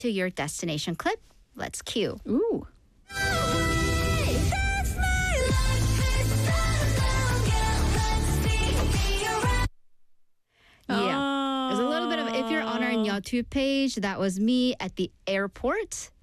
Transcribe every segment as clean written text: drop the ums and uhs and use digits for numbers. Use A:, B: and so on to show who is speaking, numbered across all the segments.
A: to your destination clip. Let's cue.
B: Ooh.
A: Yeah. There's a little bit of, if you're on our YouTube page, that was me at the airport.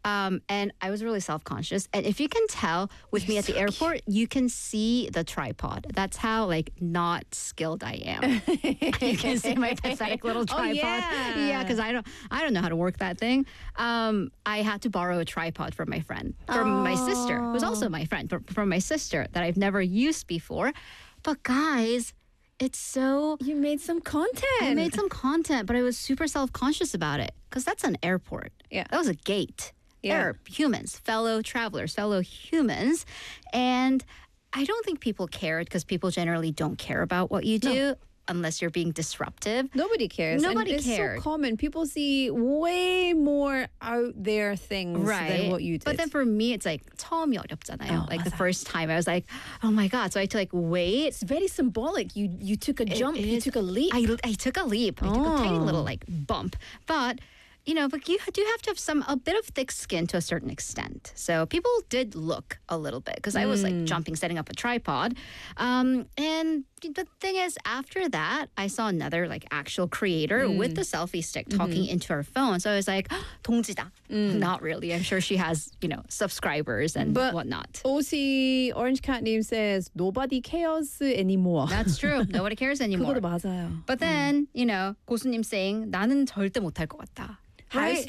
A: And I was really self-conscious. And if you can tell with me at the airport, you can see the tripod. That's how like not skilled I am. You can see my pathetic little tripod. Yeah, because I don't know how to work that thing. I had to borrow a tripod from my friend, from my sister, who's also my friend, from my sister that I've never used before. But guys, it's so...
B: You made some content.
A: I made some content, but I was super self-conscious about it because that's an airport.
B: Yeah.
A: That was a gate.
B: Yeah.
A: They're humans, fellow travelers, fellow humans. And I don't think people cared because people generally don't care about what you do unless you're being disruptive.
B: Nobody cares.
A: Nobody
B: and
A: cared.
B: It's so common. People see way more out there things than what you did.
A: But then for me, it's like 처음이 어렵잖아요. Like the first time, I was like, oh my God. So I had to like wait.
B: It's very symbolic. You took a jump. You took a leap.
A: I took a leap. I took a tiny little like bump. But but you do have to have a bit of thick skin to a certain extent. So people did look a little bit because I was like jumping, setting up a tripod. And the thing is, after that, I saw another like actual creator with the selfie stick talking into her phone. So I was like, 동지다. Not really. I'm sure she has, subscribers and whatnot.
B: OC Orange Cat name says, nobody cares anymore.
A: That's true. Nobody cares anymore.
B: 그것도 맞아요.
A: But then, 고수님 saying, 나는 절대 못할 것 같다.
B: 할 수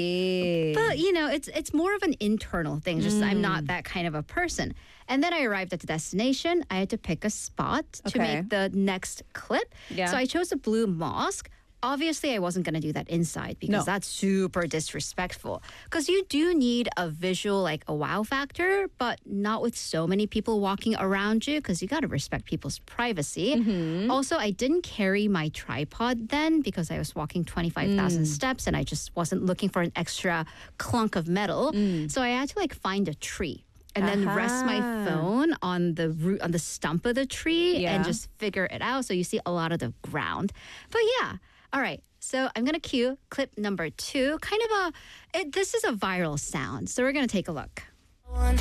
B: 있지.
A: But, it's more of an internal thing. Just I'm not that kind of a person. And then I arrived at the destination. I had to pick a spot to make the next clip.
B: Yeah.
A: So I chose a blue mosque. Obviously, I wasn't going to do that inside because that's super disrespectful. Because you do need a visual, like a wow factor, but not with so many people walking around you because you got to respect people's privacy. Also, I didn't carry my tripod then because I was walking 25,000 steps and I just wasn't looking for an extra clunk of metal. So I had to like find a tree. And then rest my phone on the stump of the tree and just figure it out. So you see a lot of the ground. But yeah. All right, so I'm going to cue clip number 2. This is a viral sound, so we're going to take a look.